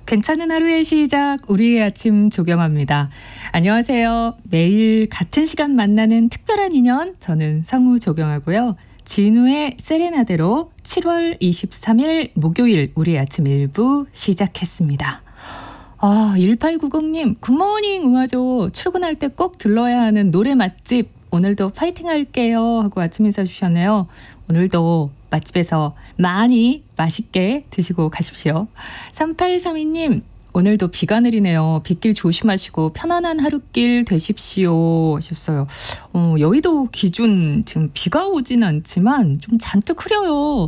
괜찮은 하루의 시작, 우리의 아침 조경합니다. 안녕하세요. 매일 같은 시간 만나는 특별한 인연, 저는 성우 조경하고요. 진우의 세레나데로 7월 23일 목요일 우리의 아침 1부 시작했습니다. 1890님, 굿모닝 우아조. 출근할 때 꼭 들러야 하는 노래 맛집. 오늘도 파이팅 할게요 하고 아침 인사 주셨네요. 오늘도 맛집에서 많이 맛있게 드시고 가십시오. 3832님, 오늘도 비가 내리네요. 빗길 조심하시고 편안한 하루길 되십시오 하셨어요. 여의도 기준 지금 비가 오진 않지만 좀 잔뜩 흐려요.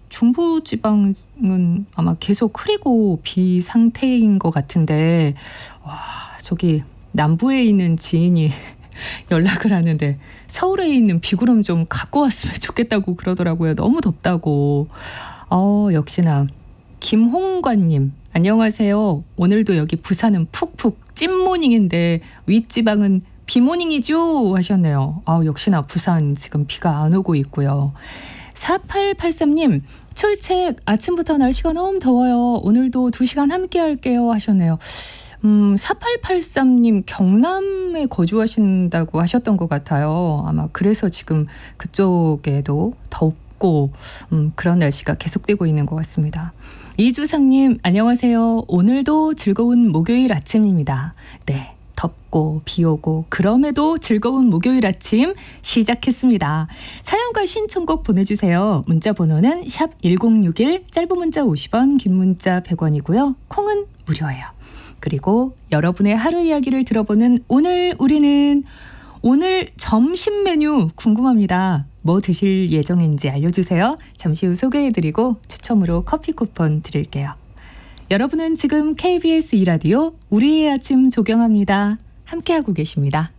중부지방은 아마 계속 흐리고 비 상태인 것 같은데, 저기 남부에 있는 지인이 연락을 하는데 서울에 있는 비구름 좀 갖고 왔으면 좋겠다고 그러더라고요. 너무 덥다고. 역시나 김홍관님, 안녕하세요. 오늘도 여기 부산은 푹푹 찐모닝인데 윗지방은 비모닝이죠 하셨네요. 역시나 부산 지금 비가 안 오고 있고요. 4883님, 출첵 아침부터 날씨가 너무 더워요. 오늘도 2시간 함께 할게요 하셨네요. 4883님 경남에 거주하신다고 하셨던 것 같아요. 아마 그래서 지금 그쪽에도 덥고 그런 날씨가 계속되고 있는 것 같습니다. 이주상님, 안녕하세요. 오늘도 즐거운 목요일 아침입니다. 네, 덥고 비 오고 그럼에도 즐거운 목요일 아침 시작했습니다. 사연과 신청곡 보내주세요. 문자 번호는 샵 1061, 짧은 문자 50원, 긴 문자 100원이고요. 콩은 무료예요. 그리고 여러분의 하루 이야기를 들어보는 오늘 점심 메뉴 궁금합니다. 뭐 드실 예정인지 알려주세요. 잠시 후 소개해드리고 추첨으로 커피 쿠폰 드릴게요. 여러분은 지금 KBS 2라디오 우리의 아침 조경합니다. 함께하고 계십니다.